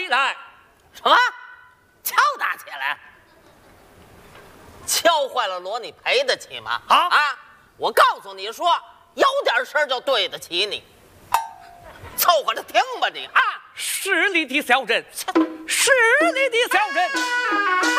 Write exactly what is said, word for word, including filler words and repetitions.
起来。 什么？敲打起来？敲坏了锣，你赔得起吗？ 啊啊！我告诉你说，有点事儿就对得起你，凑合着听吧你啊！ 是你的小人，是你的小人。